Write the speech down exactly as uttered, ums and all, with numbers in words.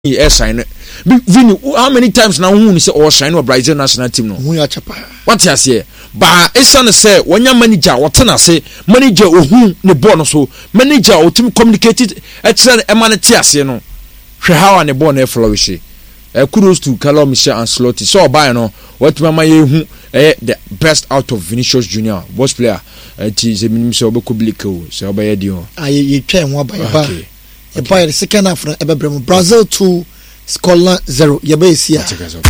Vini shine. Vini, how many times now who say or shine or Brazil national team no? Who ya chapa? What you say? Ba esa say when your manager what na say manager ohun ne ball so manager o team communicated excellent emanity ase no. Hwe how ne ball na flourish. Eh kudos to Carlo Michel Ancelotti. So buy no what mama ye hu eh the best out of Vinicius Junior boss player. It is a minimum so be publico so obey dio. Ah ye twa ho ba ba. E boy the second half na Brazil two Scotland zero. Ye be sia.